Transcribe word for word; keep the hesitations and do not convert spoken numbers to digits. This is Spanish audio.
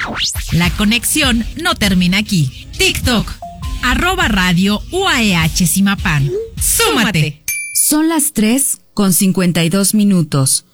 La conexión no termina aquí. TikTok, arroba radio U A E H Simapán. ¡Súmate! Son las tres con cincuenta y dos minutos.